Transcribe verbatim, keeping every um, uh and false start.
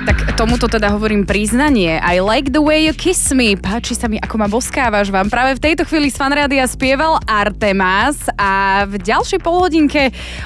Tak tomuto teda hovorím priznanie. I like the way you kiss me. Páči sa mi, ako ma boskávaš. Vám práve v tejto chvíli z Fanrádia spieval Artemas a v ďalšej polhodinke